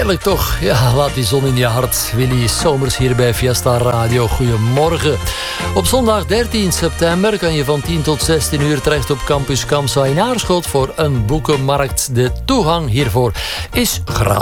Heerlijk toch? Ja, laat die zon in je hart. Willy Somers hier bij Fiesta Radio. Goedemorgen. Op zondag 13 september kan je van 10 tot 16 uur terecht op Campus Kamsa in Aarschot voor een boekenmarkt. De toegang hiervoor is gratis.